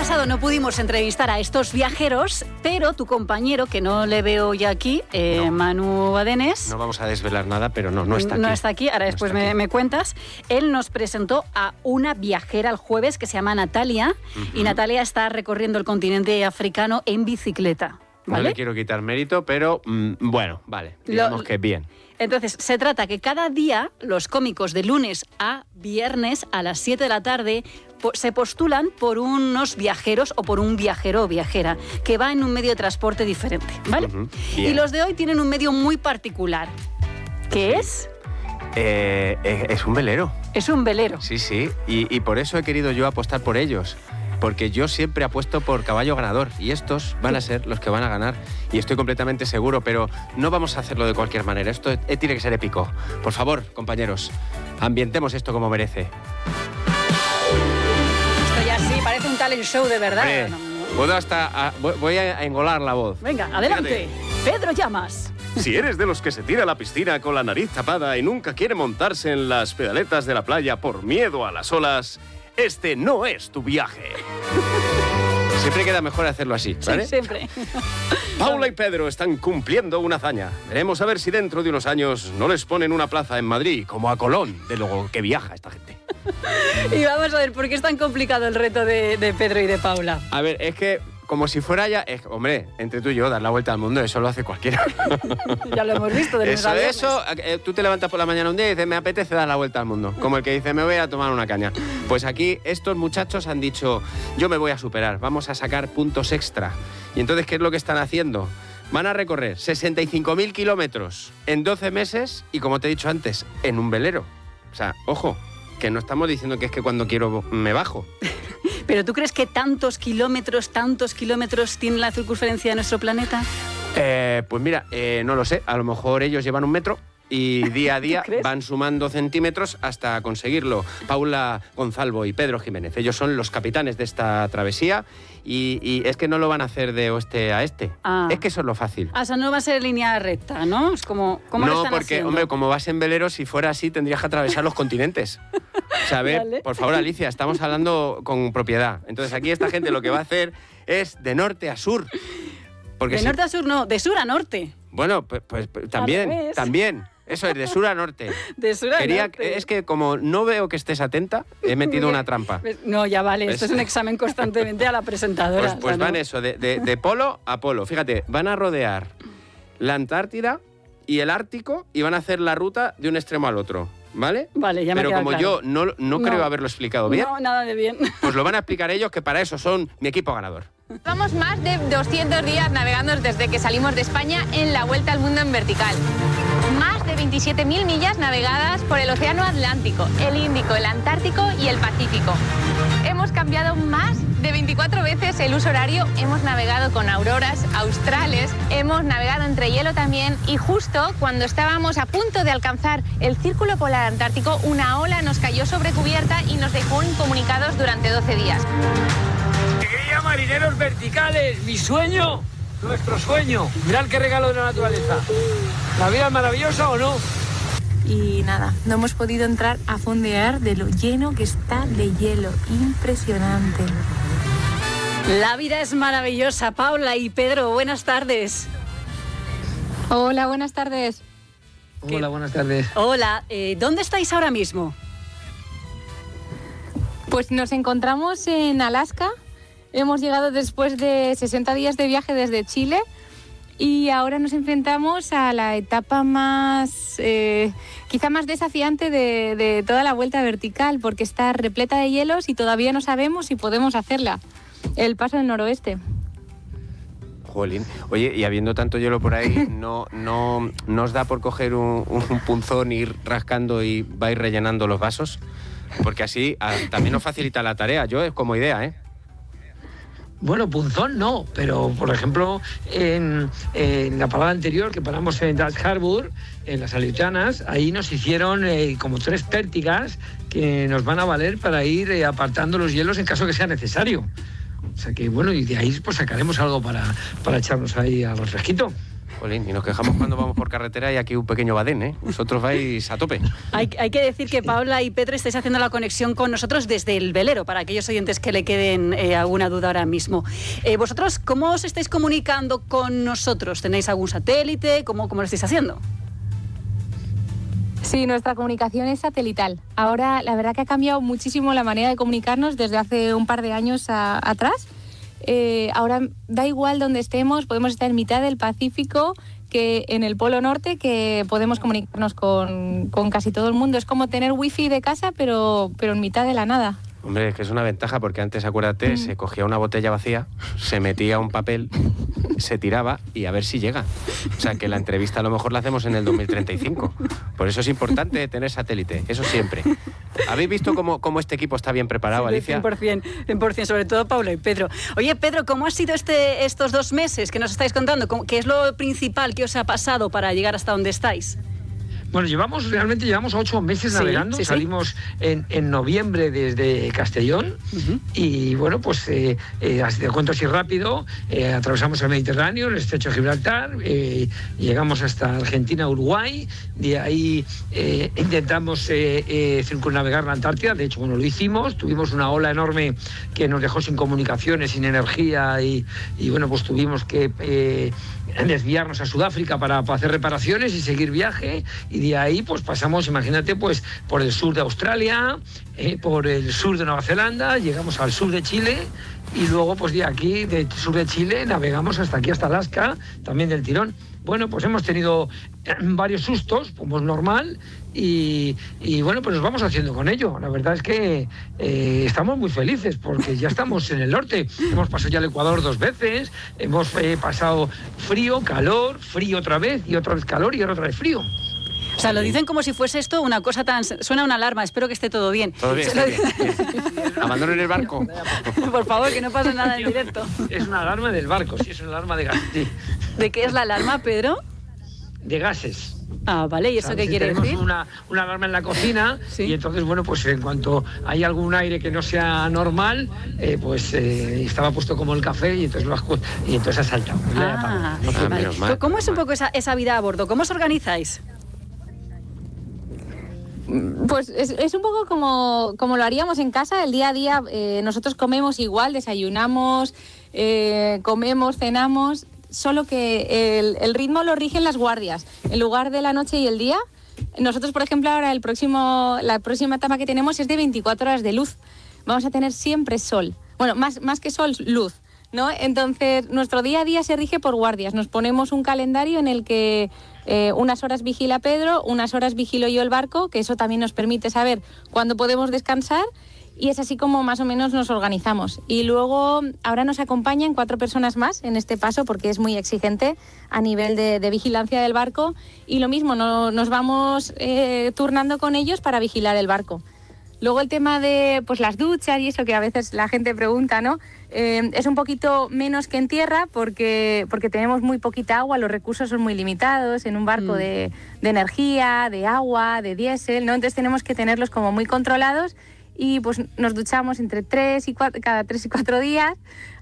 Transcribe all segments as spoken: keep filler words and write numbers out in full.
pasado no pudimos entrevistar a estos viajeros, pero tu compañero, que no le veo ya aquí, eh, no. Manu Badenes... No vamos a desvelar nada, pero no, no está aquí. No está aquí, ahora no después me, aquí. me cuentas. Él nos presentó a una viajera el jueves que se llama Natalia, uh-huh. y Natalia está recorriendo el continente africano en bicicleta. ¿Vale? No le quiero quitar mérito, pero mm, bueno, vale, digamos Lo, que bien. Entonces, se trata que cada día los cómicos de lunes a viernes a las siete de la tarde po- se postulan por unos viajeros o por un viajero o viajera que va en un medio de transporte diferente, ¿vale? Uh-huh. Y los de hoy tienen un medio muy particular. ¿Qué sí. es? Eh, es un velero. Es un velero. Sí, sí, y, y por eso he querido yo apostar por ellos. Porque yo siempre apuesto por caballo ganador y estos van a ser los que van a ganar y estoy completamente seguro, pero no vamos a hacerlo de cualquier manera, esto tiene que ser épico. Por favor, compañeros, ambientemos esto como merece. Esto ya sí, parece un talent show de verdad. Hombre, no, no. Puedo hasta... A, voy a engolar la voz. Venga, adelante. Fíjate. Pedro Llamas. Si eres de los que se tira a la piscina con la nariz tapada y nunca quiere montarse en las pedaletas de la playa por miedo a las olas... Este no es tu viaje. Siempre queda mejor hacerlo así, ¿vale? Sí, siempre. Paula y Pedro están cumpliendo una hazaña. Veremos a ver si dentro de unos años no les ponen una plaza en Madrid, como a Colón, de lo que viaja esta gente. Y vamos a ver, ¿por qué es tan complicado el reto de, de Pedro y de Paula? A ver, es que... Como si fuera ya... Es, hombre, entre tú y yo, dar la vuelta al mundo, eso lo hace cualquiera. Ya lo hemos visto. De eso, eso, eh, tú te levantas por la mañana un día y dices, me apetece dar la vuelta al mundo. Como el que dice, me voy a tomar una caña. Pues aquí estos muchachos han dicho, yo me voy a superar, vamos a sacar puntos extra. Y entonces, ¿qué es lo que están haciendo? Van a recorrer sesenta y cinco mil kilómetros en doce meses y, como te he dicho antes, en un velero. O sea, ojo, que no estamos diciendo que es que cuando quiero me bajo. ¿Pero tú crees que tantos kilómetros, tantos kilómetros tiene la circunferencia de nuestro planeta? Eh, pues mira, eh, no lo sé. A lo mejor ellos llevan un metro y día a día van sumando centímetros hasta conseguirlo. Paula Gonzalvo y Pedro Jiménez, ellos son los capitanes de esta travesía y, y es que no lo van a hacer de oeste a este. Ah. Es que eso es lo fácil. O sea, no va a ser en línea recta, ¿no? Es como, ¿cómo no, lo están porque, haciendo? hombre, como vas en velero, si fuera así, tendrías que atravesar los continentes. O sea, a ver, vale. Por favor, Alicia, estamos hablando con propiedad. Entonces, aquí esta gente lo que va a hacer es de norte a sur. Porque de si... norte a sur, no, de sur a norte. Bueno, pues, pues, pues también, también. Eso es, de sur a norte. De sur a Quería, norte. Es que como no veo que estés atenta, he metido una trampa. No, ya vale, esto es un examen constantemente a la presentadora. Pues, pues o sea, van no. eso, de, de, de polo a polo. Fíjate, van a rodear la Antártida y el Ártico y van a hacer la ruta de un extremo al otro. ¿Vale? Vale, ya me Pero queda como claro. yo no, no, no creo haberlo explicado bien. No, nada de bien. Pues lo van a explicar ellos, que para eso son mi equipo ganador. Llevamos más de doscientos días navegando desde que salimos de España en la Vuelta al Mundo en vertical. Más de veintisiete mil millas navegadas por el Océano Atlántico, el Índico, el Antártico y el Pacífico. Hemos cambiado más de veinticuatro veces el uso horario, hemos navegado con auroras australes, hemos navegado entre hielo también y justo cuando estábamos a punto de alcanzar el Círculo Polar Antártico, una ola nos cayó sobre cubierta y nos dejó incomunicados durante doce días. ¡Alegría, marineros verticales! ¡Mi sueño! ¡Nuestro sueño! Mirad qué regalo de la naturaleza. ¿La vida es maravillosa o no? Y nada, no hemos podido entrar a fondear de lo lleno que está de hielo. Impresionante. La vida es maravillosa. Paula y Pedro, buenas tardes. Hola, buenas tardes. ¿Qué? Hola, buenas tardes. Hola, eh, ¿dónde estáis ahora mismo? Pues nos encontramos en Alaska. Hemos llegado después de sesenta días de viaje desde Chile y ahora nos enfrentamos a la etapa más, eh, quizá más desafiante de, de toda la vuelta vertical, porque está repleta de hielos y todavía no sabemos si podemos hacerla. El paso del noroeste. Jolín. Oye, y habiendo tanto hielo por ahí, ¿no, no, no os da por coger un, un punzón, ir rascando y vais rellenando los vasos? Porque así a, también nos facilita la tarea. Yo es como idea, ¿eh? Bueno, punzón no, pero por ejemplo, en, en la parada anterior que paramos en Dutch Harbour, en las Aleutianas, ahí nos hicieron eh, como tres pértigas que nos van a valer para ir eh, apartando los hielos en caso que sea necesario. O sea que bueno, y de ahí pues sacaremos algo para, para echarnos ahí al refresquito. Jolín, y nos quejamos cuando vamos por carretera y aquí un pequeño badén, ¿eh? Vosotros vais a tope. Hay, hay que decir que Paula y Pedro estáis haciendo la conexión con nosotros desde el velero, para aquellos oyentes que le queden eh, alguna duda ahora mismo. Eh, ¿Vosotros cómo os estáis comunicando con nosotros? ¿Tenéis algún satélite? ¿Cómo, cómo lo estáis haciendo? Sí, nuestra comunicación es satelital. Ahora, la verdad que ha cambiado muchísimo la manera de comunicarnos desde hace un par de años a, atrás. Eh, ahora da igual donde estemos, podemos estar en mitad del Pacífico que en el Polo Norte, que podemos comunicarnos con, con casi todo el mundo. Es como tener wifi de casa, pero, pero en mitad de la nada. Hombre, es que es una ventaja porque antes, acuérdate, mm. se cogía una botella vacía, se metía un papel, se tiraba y a ver si llega. O sea, que la entrevista a lo mejor la hacemos en el dos mil treinta y cinco. Por eso es importante tener satélite, eso siempre. ¿Habéis visto cómo, cómo este equipo está bien preparado, sí, Alicia? cien por ciento, cien por ciento, sobre todo Paula y Pedro. Oye, Pedro, ¿cómo ha sido este, estos dos meses que nos estáis contando? ¿Qué es lo principal que os ha pasado para llegar hasta donde estáis? Bueno, llevamos, realmente llevamos ocho meses sí, navegando, sí, salimos sí. En, en noviembre desde Castellón uh-huh. y bueno, pues eh, eh, te cuento así rápido, eh, atravesamos el Mediterráneo, el estrecho de Gibraltar, eh, llegamos hasta Argentina, Uruguay, de ahí eh, intentamos eh, eh, circunnavegar la Antártida, de hecho, bueno, lo hicimos, tuvimos una ola enorme que nos dejó sin comunicaciones, sin energía y, y bueno, pues tuvimos que eh, desviarnos a Sudáfrica para, para hacer reparaciones y seguir viaje. Y de ahí pues pasamos, imagínate, pues por el sur de Australia, eh, por el sur de Nueva Zelanda, llegamos al sur de Chile y luego pues de aquí, del sur de Chile, navegamos hasta aquí, hasta Alaska, también del tirón. Bueno, pues hemos tenido varios sustos, como es normal, y, y bueno, pues nos vamos haciendo con ello. La verdad es que eh, estamos muy felices porque ya estamos en el norte. Hemos pasado ya el Ecuador dos veces, hemos eh, pasado frío, calor, frío otra vez, y otra vez calor y ahora otra vez frío. O sea, lo dicen como si fuese esto una cosa tan... Suena una alarma, espero que esté todo bien. Todo bien, está bien, bien. Abandonen el barco. Por favor, que no pase nada en directo. Es una alarma del barco, sí, es una alarma de gases. Sí. ¿De qué es la alarma, Pedro? De gases. Ah, vale, ¿y eso qué si quiere tenemos decir? Una, una alarma en la cocina, ¿sí? Y entonces, bueno, pues en cuanto hay algún aire que no sea normal, eh, pues eh, estaba puesto como el café y entonces, lo has, y entonces ha saltado. Ah, no, ah, vale. mal, ¿Cómo es un poco esa, esa vida a bordo? ¿Cómo os organizáis? Pues es, es un poco como, como lo haríamos en casa, el día a día. Eh, nosotros comemos igual, desayunamos, eh, comemos, cenamos, solo que el, el ritmo lo rigen las guardias. En lugar de la noche y el día, nosotros, por ejemplo, ahora el próximo, la próxima etapa que tenemos es de veinticuatro horas de luz. Vamos a tener siempre sol. Bueno, más, más que sol, luz, ¿no? Entonces, nuestro día a día se rige por guardias. Nos ponemos un calendario en el que eh, unas horas vigila Pedro, unas horas vigilo yo el barco, que eso también nos permite saber cuándo podemos descansar, y es así como más o menos nos organizamos. Y luego, ahora nos acompañan cuatro personas más en este paso, porque es muy exigente a nivel de, de vigilancia del barco, y lo mismo, no, nos vamos eh, turnando con ellos para vigilar el barco. Luego el tema de pues las duchas y eso que a veces la gente pregunta, ¿no? Eh, es un poquito menos que en tierra porque, porque tenemos muy poquita agua, los recursos son muy limitados en un barco mm. de, de energía, de agua, de diésel, ¿no? Entonces tenemos que tenerlos como muy controlados y pues nos duchamos entre tres y cuatro, cada tres y cuatro días.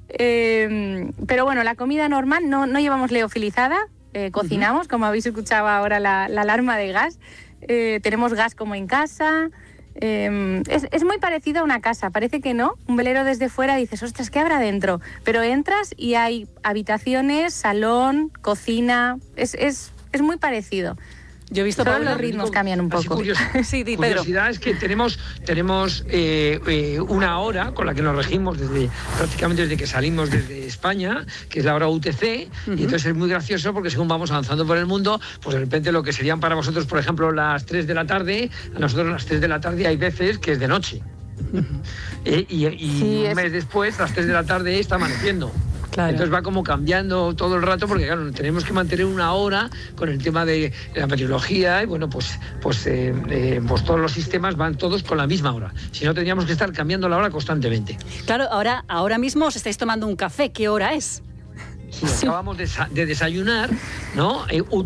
Eh, pero bueno, la comida normal no, no llevamos leofilizada, eh, cocinamos, uh-huh. como habéis escuchado ahora la, la alarma de gas. Eh, tenemos gas como en casa. Eh, es, es muy parecido a una casa, parece que no. Un velero desde fuera dices, ostras, ¿qué habrá dentro? Pero entras y hay habitaciones, salón, cocina, es, es, es muy parecido. Yo he visto Solo los ritmos cambian un poco. Curioso, sí, Pedro. Curiosidad es que tenemos, tenemos eh, eh, una hora con la que nos regimos desde prácticamente desde que salimos desde España, que es la hora U T C, uh-huh. y entonces es muy gracioso porque según vamos avanzando por el mundo, pues de repente lo que serían para vosotros, por ejemplo, las tres de la tarde, a nosotros las tres de la tarde hay veces que es de noche. Uh-huh. eh, y y sí, un es... mes después, las tres de la tarde está amaneciendo. Claro. Entonces va como cambiando todo el rato porque claro, tenemos que mantener una hora con el tema de la meteorología y bueno, pues, pues, eh, eh, pues todos los sistemas van todos con la misma hora. Si no, tendríamos que estar cambiando la hora constantemente. Claro, ahora, ahora mismo os estáis tomando un café. ¿Qué hora es? Sí, acabamos de, de desayunar, ¿no? Eh, U,